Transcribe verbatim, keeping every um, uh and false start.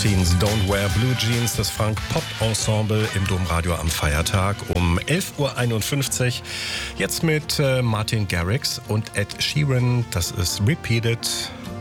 Martins Don't Wear Blue Jeans, das Funk-Pop-Ensemble im Domradio am Feiertag um elf Uhr einundfünfzig. Jetzt mit äh, Martin Garrix und Ed Sheeran, das ist Repeated